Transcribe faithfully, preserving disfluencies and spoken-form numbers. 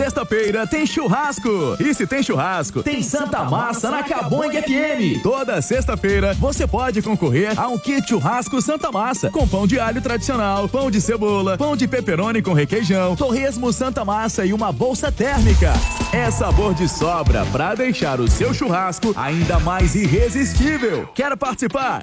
Sexta-feira tem churrasco. E se tem churrasco, tem Santa Massa na Caboing F M. Toda sexta-feira você pode concorrer a um kit churrasco Santa Massa, com pão de alho tradicional, pão de cebola, pão de pepperoni com requeijão, torresmo Santa Massa e uma bolsa térmica. É sabor de sobra pra deixar o seu churrasco ainda mais irresistível. Quer participar?